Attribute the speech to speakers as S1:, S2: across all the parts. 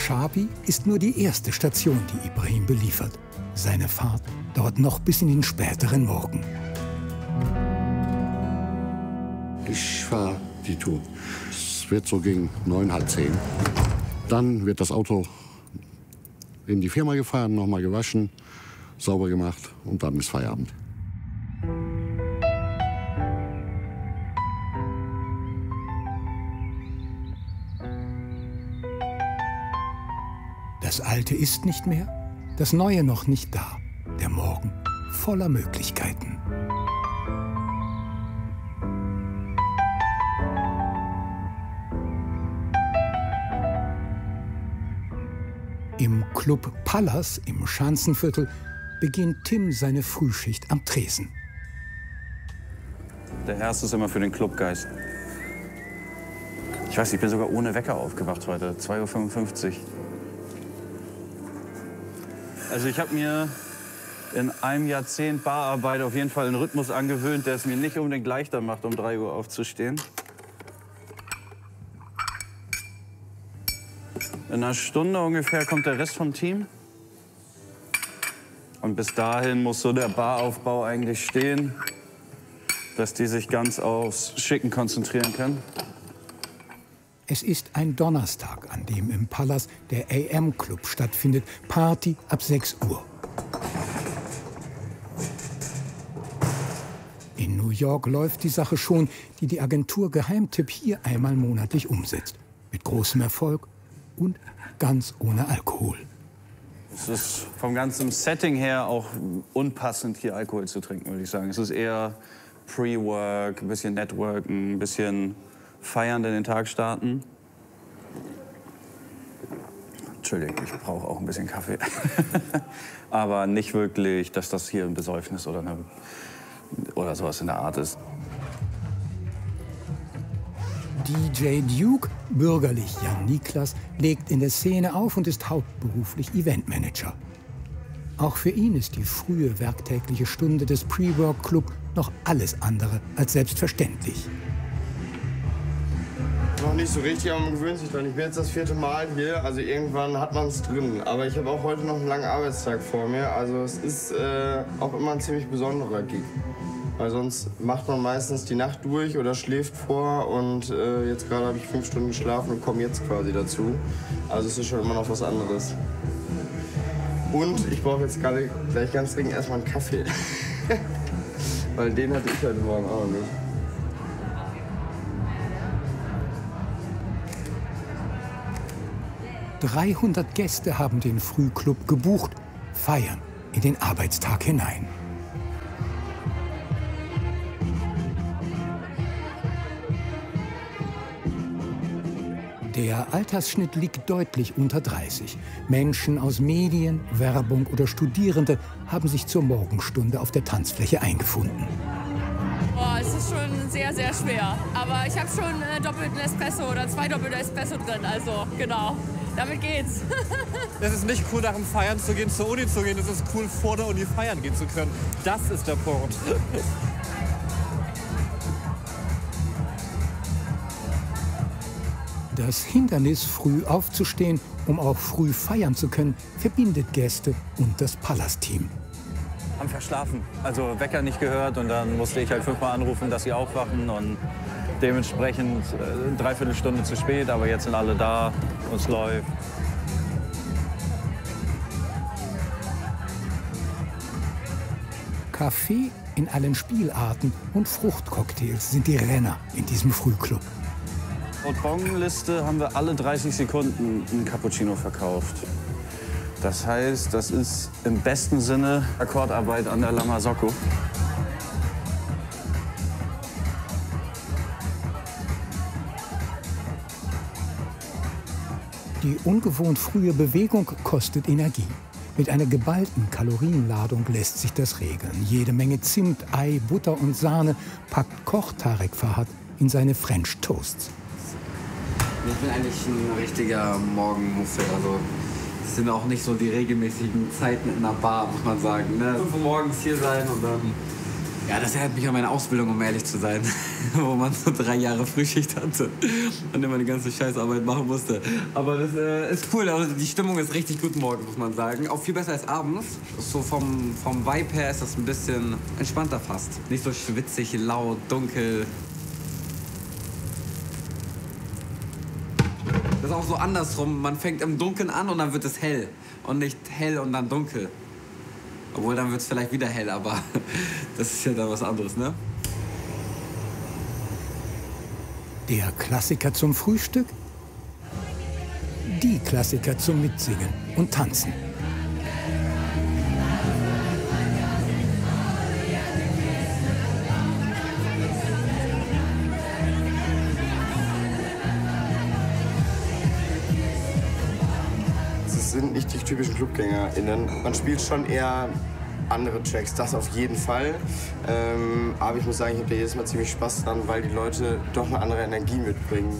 S1: Sharby ist nur die erste Station, die Ibrahim beliefert. Seine Fahrt dauert noch bis in den späteren Morgen.
S2: Ich fahre die Tour. Es wird so gegen 9, halb 10. Dann wird das Auto in die Firma gefahren, nochmal gewaschen, sauber gemacht und dann ist Feierabend.
S1: Das Alte ist nicht mehr, das Neue noch nicht da. Der Morgen voller Möglichkeiten. Im Club Pallas im Schanzenviertel beginnt Tim seine Frühschicht am Tresen.
S3: Der Erste ist immer für den Clubgeist. Ich weiß, ich bin sogar ohne Wecker aufgewacht heute, 2:55 Uhr. Also ich habe mir in einem Jahrzehnt Bararbeit auf jeden Fall einen Rhythmus angewöhnt, der es mir nicht unbedingt leichter macht, um 3 Uhr aufzustehen. In einer Stunde ungefähr kommt der Rest vom Team. Und bis dahin muss so der Baraufbau eigentlich stehen, dass die sich ganz aufs Schicken konzentrieren können.
S1: Es ist ein Donnerstag, an dem im Pallas der AM-Club stattfindet. Party ab 6 Uhr. In New York läuft die Sache schon, die die Agentur Geheimtipp hier einmal monatlich umsetzt. Mit großem Erfolg und ganz ohne Alkohol.
S3: Es ist vom ganzen Setting her auch unpassend, hier Alkohol zu trinken, würde ich sagen. Es ist eher Pre-Work, ein bisschen Networken, ein bisschen feiern, in den Tag starten. Entschuldigung, ich brauche auch ein bisschen Kaffee. Aber nicht wirklich, dass das hier ein Besäufnis oder sowas in der Art ist.
S1: DJ Duke, bürgerlich Jan Niklas, legt in der Szene auf und ist hauptberuflich Eventmanager. Auch für ihn ist die frühe werktägliche Stunde des Pre-Work-Club noch alles andere als selbstverständlich.
S4: Noch nicht so richtig, aber man gewöhnt sich dran. Ich bin jetzt das 4. Mal hier, also irgendwann hat man es drin. Aber ich habe auch heute noch einen langen Arbeitstag vor mir. Also es ist auch immer ein ziemlich besonderer Gig. Weil sonst macht man meistens die Nacht durch oder schläft vor. Und jetzt gerade habe ich 5 Stunden geschlafen und komme jetzt quasi dazu. Also es ist schon immer noch was anderes. Und ich brauche jetzt gerade gleich ganz dringend erstmal einen Kaffee. Weil den hatte ich heute Morgen auch noch nicht.
S1: ...300 Gäste haben den Frühclub gebucht, feiern in den Arbeitstag hinein. Der Altersschnitt liegt deutlich unter 30. Menschen aus Medien, Werbung oder Studierende haben sich zur Morgenstunde auf der Tanzfläche eingefunden.
S5: Oh, es ist schon sehr, sehr schwer. Aber ich habe schon doppelten Espresso oder 2 doppelte Espresso drin. Also genau, damit geht's.
S6: Es ist nicht cool, nach dem Feiern zu gehen, zur Uni zu gehen. Es ist cool, vor der Uni feiern gehen zu können. Das ist der Punkt.
S1: Das Hindernis, früh aufzustehen, um auch früh feiern zu können, verbindet Gäste und das Pallas-Team.
S3: Haben verschlafen, also Wecker nicht gehört und dann musste ich halt 5-mal anrufen, dass sie aufwachen und dementsprechend 3/4 Stunde zu spät, aber jetzt sind alle da und es läuft.
S1: Kaffee in allen Spielarten und Fruchtcocktails sind die Renner in diesem Frühclub.
S3: Laut Bongenliste haben wir alle 30 Sekunden einen Cappuccino verkauft. Das heißt, das ist im besten Sinne Akkordarbeit an der Lama Socko.
S1: Die ungewohnt frühe Bewegung kostet Energie. Mit einer geballten Kalorienladung lässt sich das regeln. Jede Menge Zimt, Ei, Butter und Sahne packt Koch Tarek Fahad in seine French Toasts.
S7: Ich bin eigentlich ein richtiger Morgenmuffel. Also es sind auch nicht so die regelmäßigen Zeiten in einer Bar, muss man sagen. Ne? 5 Uhr morgens hier sein und dann... Ja, das erinnert mich an meine Ausbildung, um ehrlich zu sein. wo man so 3 Jahre Frühschicht hatte und immer die ganze Scheißarbeit machen musste. Aber das ist cool, also die Stimmung ist richtig gut morgens, muss man sagen. Auch viel besser als abends. So vom Vibe her ist das ein bisschen entspannter fast. Nicht so schwitzig, laut, dunkel. Das ist auch so andersrum. Man fängt im Dunkeln an und dann wird es hell. Und nicht hell und dann dunkel. Obwohl, dann wird es vielleicht wieder hell, aber das ist ja dann was anderes, ne?
S1: Der Klassiker zum Frühstück? Die Klassiker zum Mitsingen und Tanzen.
S4: Es sind nicht die typischen ClubgängerInnen. Man spielt schon eher andere Tracks, das auf jeden Fall. Aber ich muss sagen, ich habe da jedes Mal ziemlich Spaß dran, weil die Leute doch eine andere Energie mitbringen.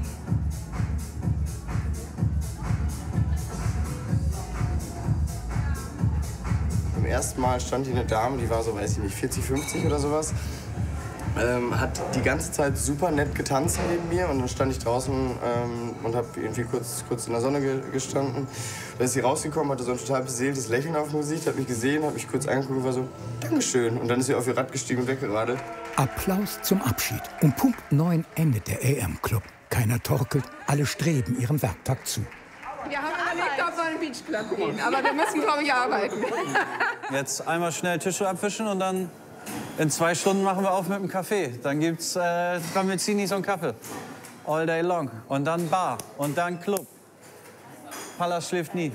S4: Beim ersten Mal stand hier eine Dame, die war so, weiß ich nicht, 40, 50 oder sowas. Hat die ganze Zeit super nett getanzt neben mir und dann stand ich draußen und habe irgendwie kurz in der Sonne gestanden. Da ist sie rausgekommen, hatte so ein total beseeltes Lächeln auf dem Gesicht, hat mich gesehen, hat mich kurz angeguckt und war so, Dankeschön. Und dann ist sie auf ihr Rad gestiegen und weggeradelt.
S1: Applaus zum Abschied. Um Punkt 9 endet der AM-Club. Keiner torkelt, alle streben ihrem Werktag zu.
S8: Wir haben überlegt, ob wir einen Beachclub gehen, aber wir müssen, glaube ich, arbeiten.
S3: Jetzt einmal schnell Tische abwischen und dann in 2 Stunden machen wir auf mit dem Kaffee. Dann gibt's Tramezzinis und Kaffee. All day long. Und dann Bar. Und dann Club. Pallas schläft nie.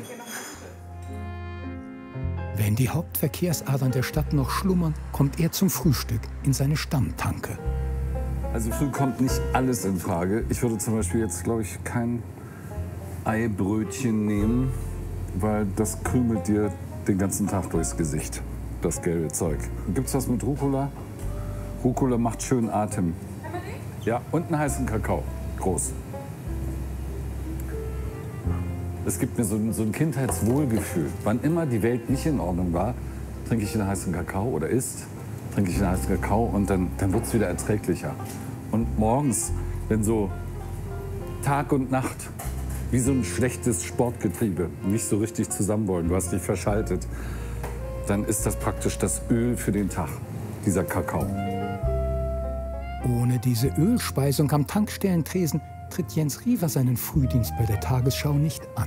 S1: Wenn die Hauptverkehrsadern der Stadt noch schlummern, kommt er zum Frühstück in seine Stammtanke.
S9: Also früh kommt nicht alles in Frage. Ich würde zum Beispiel jetzt, glaube ich, kein Eibrötchen nehmen, weil das krümelt dir den ganzen Tag durchs Gesicht, das gelbe Zeug. Gibt's was mit Rucola? Rucola macht schön Atem. Ja, und einen heißen Kakao. Groß. Es gibt mir so ein Kindheitswohlgefühl. Wann immer die Welt nicht in Ordnung war, trinke ich einen heißen Kakao oder trinke ich einen heißen Kakao und dann wird es wieder erträglicher. Und morgens, wenn so Tag und Nacht wie so ein schlechtes Sportgetriebe nicht so richtig zusammen wollen, du hast dich verschaltet, dann ist das praktisch das Öl für den Tag, dieser Kakao.
S1: Ohne diese Ölspeisung am Tankstellentresen tritt Jens Riewer seinen Frühdienst bei der Tagesschau nicht an.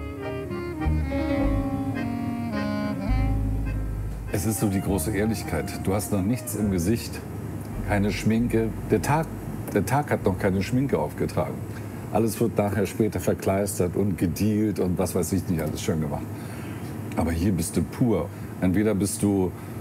S9: Es ist so die große Ehrlichkeit. Du hast noch nichts im Gesicht, keine Schminke. Der Tag hat noch keine Schminke aufgetragen. Alles wird nachher später verkleistert und gedealt und was weiß ich nicht, alles schön gemacht. Aber hier bist du pur. Entweder bist du